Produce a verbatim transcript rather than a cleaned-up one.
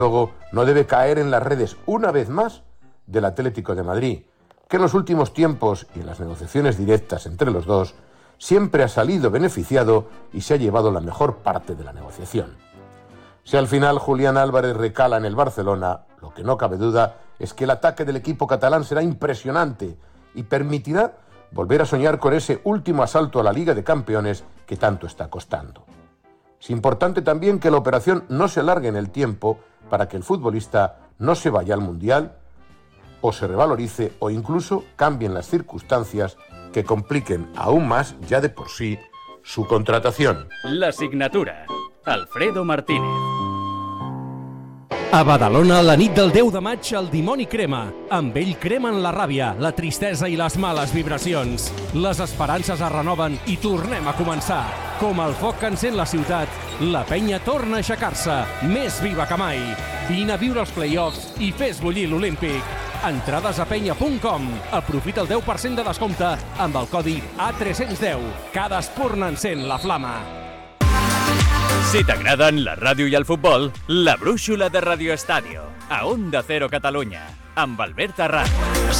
Luego no debe caer en las redes una vez más del Atlético de Madrid, que en los últimos tiempos y en las negociaciones directas entre los dos siempre ha salido beneficiado y se ha llevado la mejor parte de la negociación. Si al final Julián Álvarez recala en el Barcelona, lo que no cabe duda es que el ataque del equipo catalán será impresionante y permitirá volver a soñar con ese último asalto a la Liga de Campeones que tanto está costando. Es importante también que la operación no se alargue en el tiempo para que el futbolista no se vaya al Mundial o se revalorice o incluso cambien las circunstancias que compliquen aún más ya de por sí su contratación. La signatura. Alfredo Martínez. A Badalona, la nit del deu de maig, el dimoni crema. Amb ell cremen la ràbia, la tristesa i les males vibracions. Les esperances es renoven i tornem a començar. Com el foc que encén la ciutat, la penya torna a aixecar-se, més viva que mai. Vine a viure els play-offs i fes bullir l'Olímpic. Entrades a penya punt com. Aprofita el deu per cent de descompte amb el codi A tres cents deu. Cada espurna encén la flama. Si t'agraden la ràdio i el futbol, la brúixola de Radio Estadio, a Onda Cero Catalunya, amb Albert Arran.